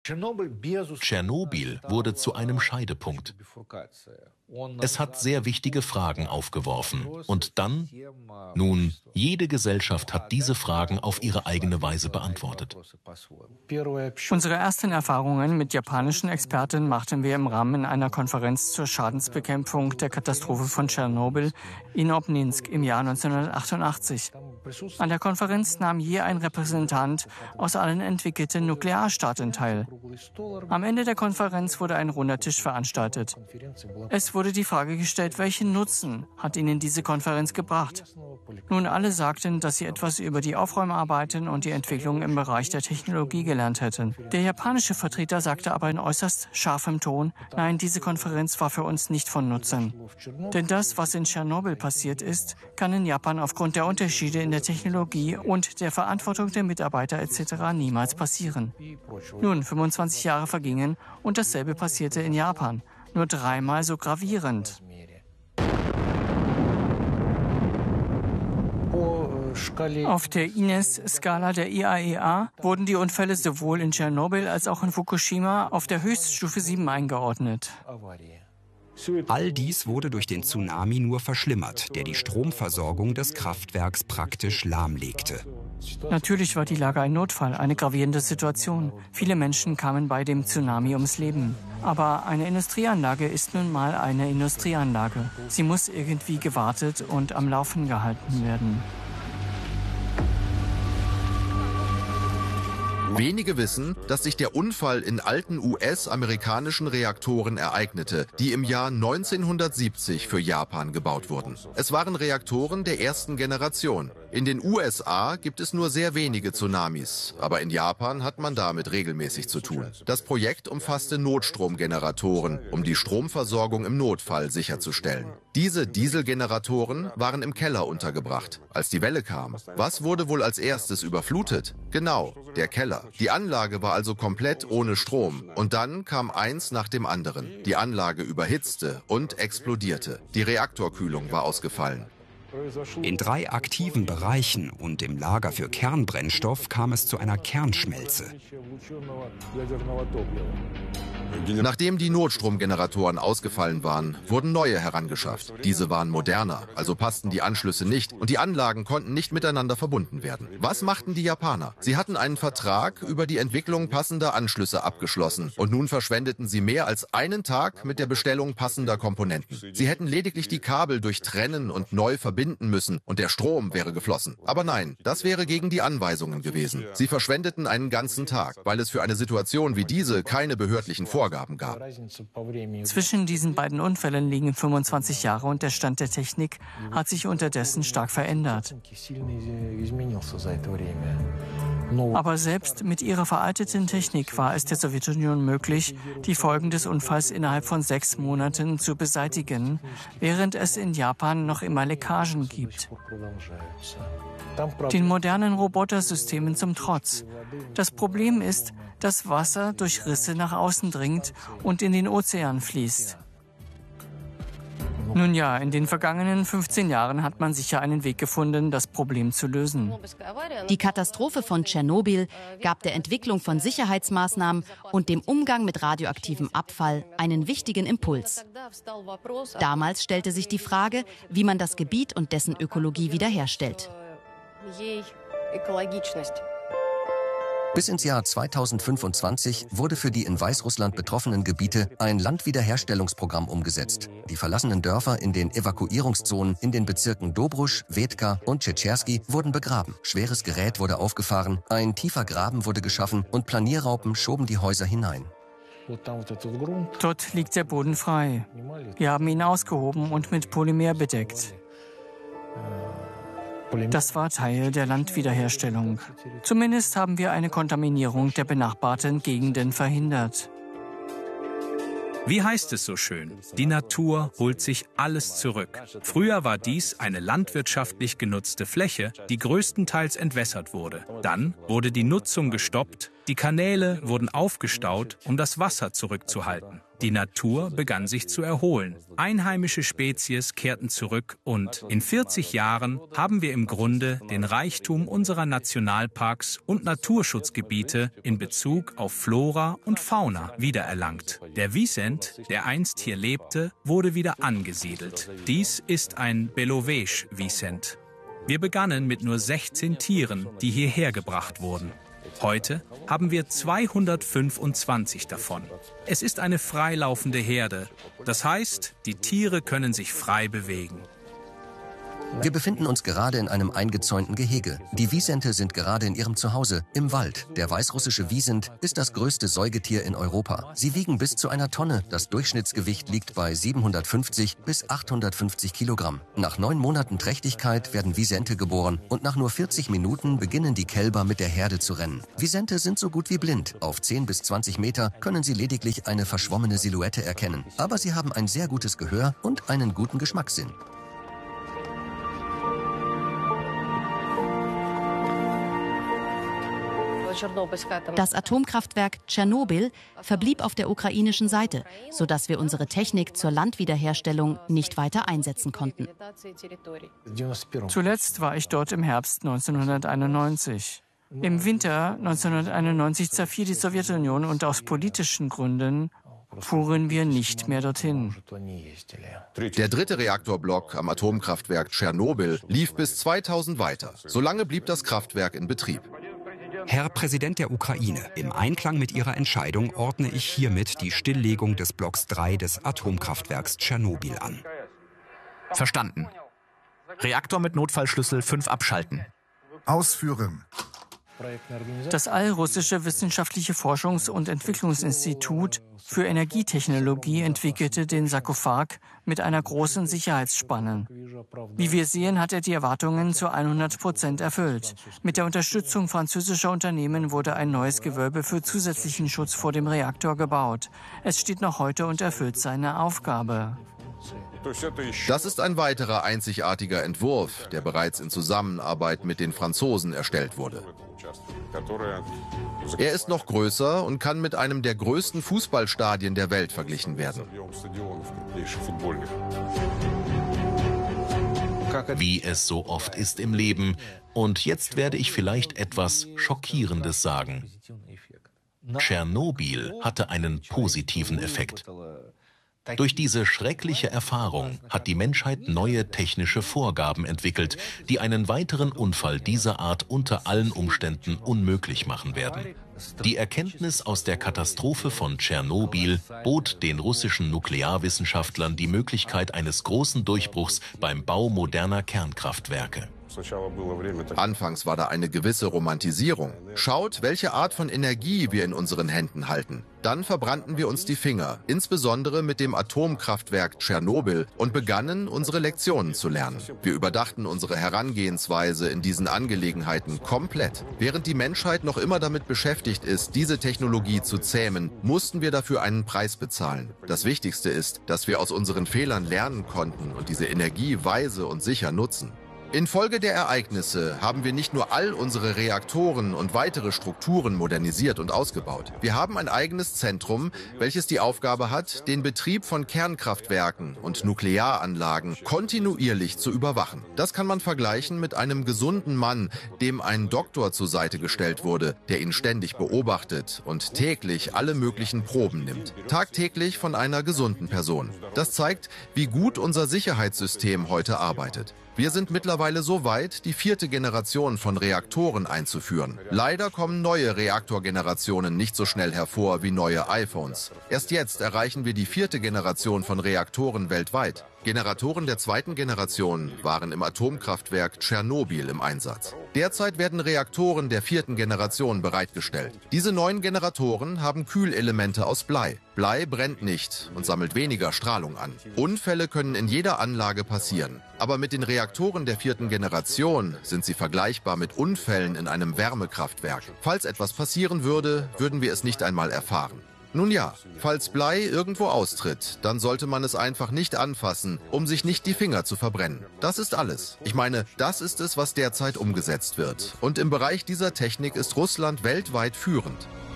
Tschernobyl wurde zu einem Scheidepunkt. Es hat sehr wichtige Fragen aufgeworfen. Und dann, nun, jede Gesellschaft hat diese Fragen auf ihre eigene Weise beantwortet. Unsere ersten Erfahrungen mit japanischen Experten machten wir im Rahmen einer Konferenz zur Schadensbekämpfung der Katastrophe von Tschernobyl in Obninsk im Jahr 1988. An der Konferenz nahm je ein Repräsentant aus allen entwickelten Nuklearstaaten teil. Am Ende der Konferenz wurde ein runder Tisch veranstaltet. Es wurde die Frage gestellt, welchen Nutzen hat Ihnen diese Konferenz gebracht? Nun, alle sagten, dass sie etwas über die Aufräumarbeiten und die Entwicklung im Bereich der Technologie gelernt hätten. Der japanische Vertreter sagte aber in äußerst scharfem Ton, nein, diese Konferenz war für uns nicht von Nutzen. Denn das, was in Tschernobyl passiert ist, kann in Japan aufgrund der Unterschiede in der Technologie und der Verantwortung der Mitarbeiter etc. niemals passieren. Nun, 25 Jahre vergingen und dasselbe passierte in Japan. Nur 3-mal so gravierend. Auf der INES-Skala der IAEA wurden die Unfälle sowohl in Tschernobyl als auch in Fukushima auf der Höchststufe 7 eingeordnet. All dies wurde durch den Tsunami nur verschlimmert, der die Stromversorgung des Kraftwerks praktisch lahmlegte. Natürlich war die Lage ein Notfall, eine gravierende Situation. Viele Menschen kamen bei dem Tsunami ums Leben. Aber eine Industrieanlage ist nun mal eine Industrieanlage. Sie muss irgendwie gewartet und am Laufen gehalten werden. Wenige wissen, dass sich der Unfall in alten US-amerikanischen Reaktoren ereignete, die im Jahr 1970 für Japan gebaut wurden. Es waren Reaktoren der ersten Generation. In den USA gibt es nur sehr wenige Tsunamis, aber in Japan hat man damit regelmäßig zu tun. Das Projekt umfasste Notstromgeneratoren, um die Stromversorgung im Notfall sicherzustellen. Diese Dieselgeneratoren waren im Keller untergebracht. Als die Welle kam, was wurde wohl als erstes überflutet? Genau, der Keller. Die Anlage war also komplett ohne Strom. Und dann kam eins nach dem anderen. Die Anlage überhitzte und explodierte. Die Reaktorkühlung war ausgefallen. In 3 aktiven Bereichen und im Lager für Kernbrennstoff kam es zu einer Kernschmelze. Nachdem die Notstromgeneratoren ausgefallen waren, wurden neue herangeschafft. Diese waren moderner, also passten die Anschlüsse nicht und die Anlagen konnten nicht miteinander verbunden werden. Was machten die Japaner? Sie hatten einen Vertrag über die Entwicklung passender Anschlüsse abgeschlossen und nun verschwendeten sie mehr als einen Tag mit der Bestellung passender Komponenten. Sie hätten lediglich die Kabel durchtrennen und neu verbinden müssen und der Strom wäre geflossen. Aber nein, das wäre gegen die Anweisungen gewesen. Sie verschwendeten einen ganzen Tag, weil es für eine Situation wie diese keine behördlichen Vorgaben gab. Zwischen diesen beiden Unfällen liegen 25 Jahre und der Stand der Technik hat sich unterdessen stark verändert. Aber selbst mit ihrer veralteten Technik war es der Sowjetunion möglich, die Folgen des Unfalls innerhalb von 6 Monaten zu beseitigen, während es in Japan noch immer Leckagen gibt. Den modernen Robotersystemen zum Trotz. Das Problem ist, dass Wasser durch Risse nach außen dringt und in den Ozean fließt. Nun ja, in den vergangenen 15 Jahren hat man sicher einen Weg gefunden, das Problem zu lösen. Die Katastrophe von Tschernobyl gab der Entwicklung von Sicherheitsmaßnahmen und dem Umgang mit radioaktivem Abfall einen wichtigen Impuls. Damals stellte sich die Frage, wie man das Gebiet und dessen Ökologie wiederherstellt. Bis ins Jahr 2025 wurde für die in Weißrussland betroffenen Gebiete ein Landwiederherstellungsprogramm umgesetzt. Die verlassenen Dörfer in den Evakuierungszonen in den Bezirken Dobrusch, Wetka und Tschetschersky wurden begraben. Schweres Gerät wurde aufgefahren, ein tiefer Graben wurde geschaffen und Planierraupen schoben die Häuser hinein. Dort liegt der Boden frei. Wir haben ihn ausgehoben und mit Polymer bedeckt. Das war Teil der Landwiederherstellung. Zumindest haben wir eine Kontaminierung der benachbarten Gegenden verhindert. Wie heißt es so schön? Die Natur holt sich alles zurück. Früher war dies eine landwirtschaftlich genutzte Fläche, die größtenteils entwässert wurde. Dann wurde die Nutzung gestoppt, die Kanäle wurden aufgestaut, um das Wasser zurückzuhalten. Die Natur begann sich zu erholen. Einheimische Spezies kehrten zurück und in 40 Jahren haben wir im Grunde den Reichtum unserer Nationalparks und Naturschutzgebiete in Bezug auf Flora und Fauna wiedererlangt. Der Wisent, der einst hier lebte, wurde wieder angesiedelt. Dies ist ein Belovage-Wisent. Wir begannen mit nur 16 Tieren, die hierher gebracht wurden. Heute haben wir 225 davon. Es ist eine freilaufende Herde. Das heißt, die Tiere können sich frei bewegen. Wir befinden uns gerade in einem eingezäunten Gehege. Die Wisente sind gerade in ihrem Zuhause, im Wald. Der weißrussische Wisent ist das größte Säugetier in Europa. Sie wiegen bis zu 1 Tonne. Das Durchschnittsgewicht liegt bei 750 bis 850 Kilogramm. Nach 9 Monaten Trächtigkeit werden Wisente geboren und nach nur 40 Minuten beginnen die Kälber mit der Herde zu rennen. Wisente sind so gut wie blind. Auf 10 bis 20 Meter können sie lediglich eine verschwommene Silhouette erkennen. Aber sie haben ein sehr gutes Gehör und einen guten Geschmackssinn. Das Atomkraftwerk Tschernobyl verblieb auf der ukrainischen Seite, sodass wir unsere Technik zur Landwiederherstellung nicht weiter einsetzen konnten. Zuletzt war ich dort im Herbst 1991. Im Winter 1991 zerfiel die Sowjetunion und aus politischen Gründen fuhren wir nicht mehr dorthin. Der 3. Reaktorblock am Atomkraftwerk Tschernobyl lief bis 2000 weiter. Solange blieb das Kraftwerk in Betrieb. Herr Präsident der Ukraine, im Einklang mit Ihrer Entscheidung ordne ich hiermit die Stilllegung des Blocks 3 des Atomkraftwerks Tschernobyl an. Verstanden. Reaktor mit Notfallschlüssel 5 abschalten. Ausführen. Das Allrussische Wissenschaftliche Forschungs- und Entwicklungsinstitut für Energietechnologie entwickelte den Sarkophag mit einer großen Sicherheitsspanne. Wie wir sehen, hat er die Erwartungen zu 100% erfüllt. Mit der Unterstützung französischer Unternehmen wurde ein neues Gewölbe für zusätzlichen Schutz vor dem Reaktor gebaut. Es steht noch heute und erfüllt seine Aufgabe. Das ist ein weiterer einzigartiger Entwurf, der bereits in Zusammenarbeit mit den Franzosen erstellt wurde. Er ist noch größer und kann mit einem der größten Fußballstadien der Welt verglichen werden. Wie es so oft ist im Leben. Und jetzt werde ich vielleicht etwas Schockierendes sagen. Tschernobyl hatte einen positiven Effekt. Durch diese schreckliche Erfahrung hat die Menschheit neue technische Vorgaben entwickelt, die einen weiteren Unfall dieser Art unter allen Umständen unmöglich machen werden. Die Erkenntnis aus der Katastrophe von Tschernobyl bot den russischen Nuklearwissenschaftlern die Möglichkeit eines großen Durchbruchs beim Bau moderner Kernkraftwerke. Anfangs war da eine gewisse Romantisierung. Schaut, welche Art von Energie wir in unseren Händen halten. Dann verbrannten wir uns die Finger, insbesondere mit dem Atomkraftwerk Tschernobyl, und begannen, unsere Lektionen zu lernen. Wir überdachten unsere Herangehensweise in diesen Angelegenheiten komplett. Während die Menschheit noch immer damit beschäftigt ist, diese Technologie zu zähmen, mussten wir dafür einen Preis bezahlen. Das Wichtigste ist, dass wir aus unseren Fehlern lernen konnten und diese Energie weise und sicher nutzen. Infolge der Ereignisse haben wir nicht nur all unsere Reaktoren und weitere Strukturen modernisiert und ausgebaut. Wir haben ein eigenes Zentrum, welches die Aufgabe hat, den Betrieb von Kernkraftwerken und Nuklearanlagen kontinuierlich zu überwachen. Das kann man vergleichen mit einem gesunden Mann, dem ein Doktor zur Seite gestellt wurde, der ihn ständig beobachtet und täglich alle möglichen Proben nimmt. Tagtäglich von einer gesunden Person. Das zeigt, wie gut unser Sicherheitssystem heute arbeitet. Wir sind mittlerweile so weit, die 4. Generation von Reaktoren einzuführen. Leider kommen neue Reaktorgenerationen nicht so schnell hervor wie neue iPhones. Erst jetzt erreichen wir die 4. Generation von Reaktoren weltweit. Generatoren der 2. Generation waren im Atomkraftwerk Tschernobyl im Einsatz. Derzeit werden Reaktoren der 4. Generation bereitgestellt. Diese neuen Generatoren haben Kühlelemente aus Blei. Blei brennt nicht und sammelt weniger Strahlung an. Unfälle können in jeder Anlage passieren. Aber mit den Reaktoren der 4. Generation sind sie vergleichbar mit Unfällen in einem Wärmekraftwerk. Falls etwas passieren würde, würden wir es nicht einmal erfahren. Nun ja, falls Blei irgendwo austritt, dann sollte man es einfach nicht anfassen, um sich nicht die Finger zu verbrennen. Das ist alles. Ich meine, das ist es, was derzeit umgesetzt wird. Und im Bereich dieser Technik ist Russland weltweit führend.